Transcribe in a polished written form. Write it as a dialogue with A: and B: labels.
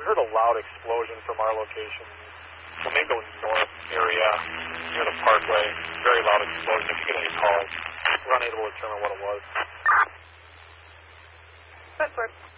A: heard a loud explosion from our location, Flamingo North area near the Parkway. Very loud explosion. If you get any calls, we're unable to determine what it was.
B: Footwork.